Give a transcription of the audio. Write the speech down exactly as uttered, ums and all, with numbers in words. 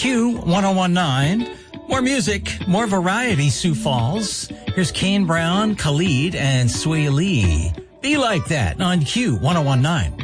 Q one oh one nine. More music, more variety, Sioux Falls. Here's Kane Brown, Khalid, and Sway Lee. Be Like That on Q one oh one nine.